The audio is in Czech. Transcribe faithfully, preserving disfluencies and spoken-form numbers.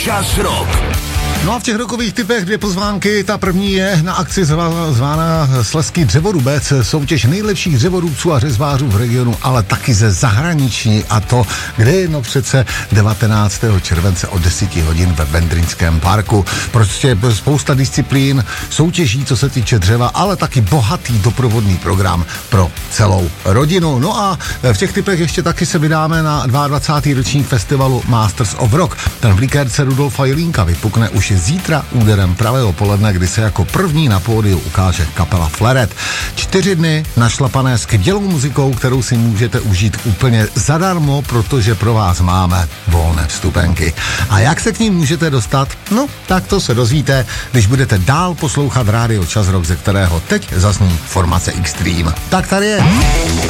Čas rok. No a v těch rokových typech dvě pozvánky. Ta první je na akci zvá, zvána Slezský dřevorubec, soutěž nejlepších dřevorubců a řezbářů v regionu, ale taky ze zahraničí, a to kde? No přece devatenáctého července od deseti hodin ve Vendrinském parku. Prostě spousta disciplín, soutěží, co se týče dřeva, ale taky bohatý doprovodný program pro celou rodinu. No a v těch typech ještě taky se vydáme na dvacátý druhý ročník festivalu Masters of Rock. Ten v likérce Rudolfa Jelínka vypukne už zítra úderem pravého poledne, kdy se jako první na pódiu ukáže kapela Flaret. Čtyři dny našlapané skvělou muzikou, kterou si můžete užít úplně zadarmo, protože pro vás máme volné vstupenky. A jak se k ní můžete dostat? No, tak to se dozvíte, když budete dál poslouchat rádio Čas Rock, ze kterého teď zazní formace Extreme. Tak tady je